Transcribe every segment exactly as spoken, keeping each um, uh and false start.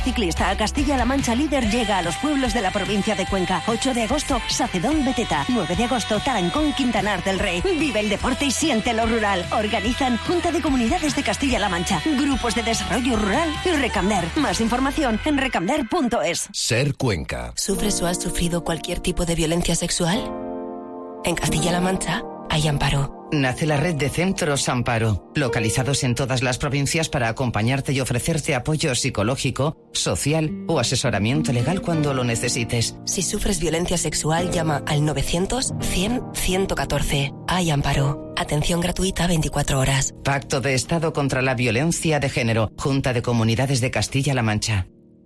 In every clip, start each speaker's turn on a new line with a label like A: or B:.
A: ciclista a Castilla-La Mancha líder llega a los pueblos de la provincia de Cuenca. ocho de agosto, Sacedón Beteta. nueve de agosto, Tarancón, Quintanar del Rey. Vive el deporte y siente lo rural. Organizan Junta de Comunidades de Castilla-La Mancha, Grupos de Desarrollo Rural y Recamder. Más información en recamder punto es.
B: Ser Cuenca.
C: ¿Sufres o has sufrido cualquier tipo de violencia sexual? En Castilla-La Mancha hay amparo.
D: Nace la red de Centros Amparo, localizados en todas las provincias para acompañarte y ofrecerte apoyo psicológico, social o asesoramiento legal cuando lo necesites.
C: Si sufres violencia sexual, llama al novecientos, cien, ciento catorce. Hay amparo. Atención gratuita veinticuatro horas.
D: Pacto de Estado contra la Violencia de Género. Junta de Comunidades de Castilla-La Mancha.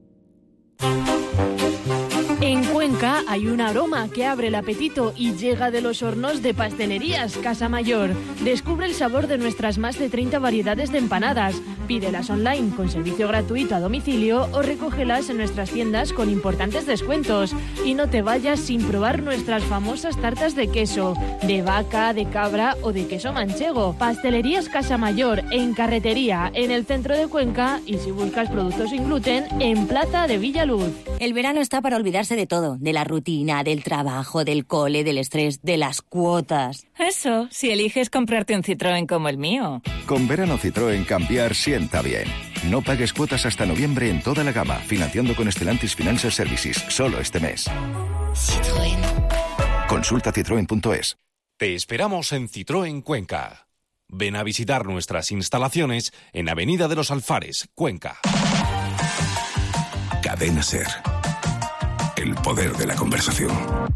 E: En Cuenca hay un aroma que abre el apetito y llega de los hornos de Pastelerías Casa Mayor. Descubre el sabor de nuestras más de treinta variedades de empanadas. Pídelas online con servicio gratuito a domicilio o recógelas en nuestras tiendas con importantes descuentos. Y no te vayas sin probar nuestras famosas tartas de queso, de vaca, de cabra o de queso manchego. Pastelerías Casa Mayor, en Carretería, en el centro de Cuenca, y si buscas productos sin gluten, en Plaza de Villaluz.
F: El verano está para olvidarse de todo, de la rutina, del trabajo, del cole, del estrés, de las cuotas.
G: Eso, si eliges comprarte un Citroën como el mío.
H: Con verano Citroën cambiar sienta bien. No pagues cuotas hasta noviembre en toda la gama, financiando con Stellantis Financial Services, solo este mes.
F: Citroën.
H: Consulta citroen punto es.
I: Te esperamos en Citroën Cuenca. Ven a visitar nuestras instalaciones en Avenida de los Alfares, Cuenca.
J: Cadena SER. El poder de la conversación.